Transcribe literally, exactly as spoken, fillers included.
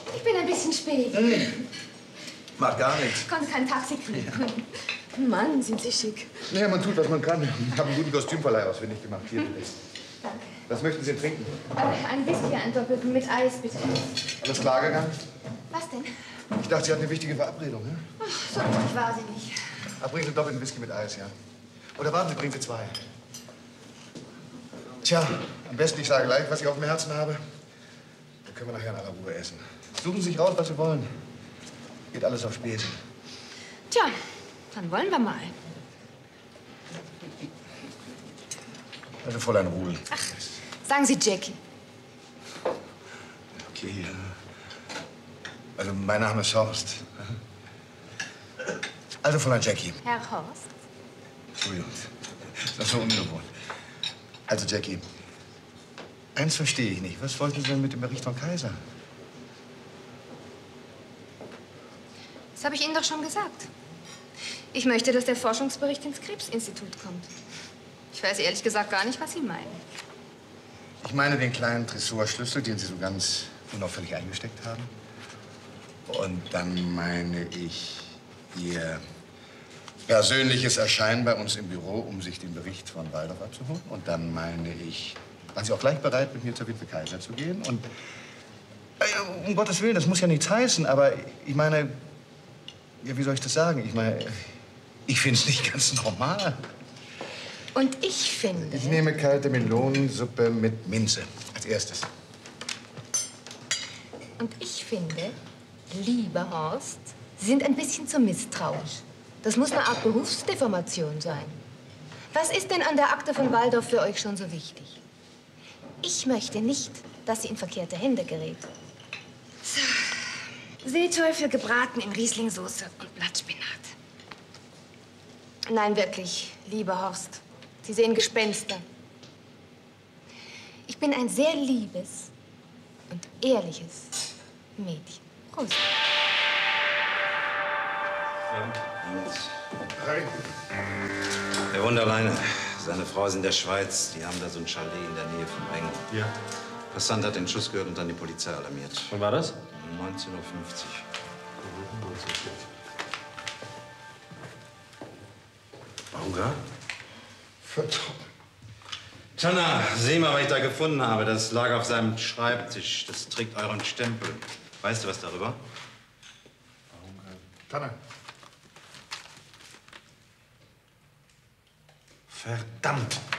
Ich bin ein bisschen spät. Hm. Macht gar nichts. Ich konnte kein Taxi kriegen. Ja. Mann, sind Sie schick. Naja, man tut, was man kann. Ich habe einen guten Kostümverleih ausfindig gemacht. Hier, bitte. Danke. Was möchten Sie trinken? Äh, ein Whisky, ein Doppelten mit Eis, bitte. Alles klar gegangen? Was denn? Ich dachte, Sie hatten eine wichtige Verabredung, ne? Ach, so wichtig war sie nicht. Ach, bringen Sie doppelten Whisky mit Eis, ja. Oder warten Sie, bringen Sie zwei. Tja, am besten ich sage gleich, was ich auf dem Herzen habe. Dann können wir nachher in aller Ruhe essen. Suchen Sie sich raus, was Sie wollen. Geht alles auf Spesen. Tja, dann wollen wir mal. Also Fräulein Ruhl. Ach, sagen Sie Jackie. Okay, ja. Also mein Name ist Horst. Also Fräulein Jackie. Herr Horst? Entschuldigung, das ist so ungewohnt. Also Jackie, eins verstehe ich nicht. Was wollten Sie denn mit dem Bericht von Kaiser? Das habe ich Ihnen doch schon gesagt. Ich möchte, dass der Forschungsbericht ins Krebsinstitut kommt. Ich weiß ehrlich gesagt gar nicht, was Sie meinen. Ich meine den kleinen Tresorschlüssel, den Sie so ganz unauffällig eingesteckt haben. Und dann meine ich Ihr persönliches Erscheinen bei uns im Büro, um sich den Bericht von Waldorf abzuholen. Und dann meine ich, waren Sie auch gleich bereit, mit mir zur Witwe Kaiser zu gehen? Und äh, um Gottes Willen, das muss ja nichts heißen, aber ich meine, ja, wie soll ich das sagen? Ich meine, ich finde es nicht ganz normal. Und ich finde... Ich nehme kalte Melonensuppe mit Minze als erstes. Und ich finde, lieber Horst, Sie sind ein bisschen zu misstrauisch. Das muss eine Art Berufsdeformation sein. Was ist denn an der Akte von Waldorf für euch schon so wichtig? Ich möchte nicht, dass sie in verkehrte Hände gerät. So. Seeteufel gebraten in Rieslingsoße und Blattspinat. Nein, wirklich, lieber Horst. Sie sehen Gespenster. Ich bin ein sehr liebes und ehrliches Mädchen. Prost. Hi. Herr Wunderleine, seine Frau ist in der Schweiz. Die haben da so ein Chalet in der Nähe von Wengen. Ja. Passant hat den Schuss gehört und dann die Polizei alarmiert. Wann war das? neunzehn Uhr fünfzig. Baumgart? Verdammt. Tanner, sieh mal, was ich da gefunden habe. Das lag auf seinem Schreibtisch. Das trägt euren Stempel. Weißt du was darüber? Tanner. Verdammt!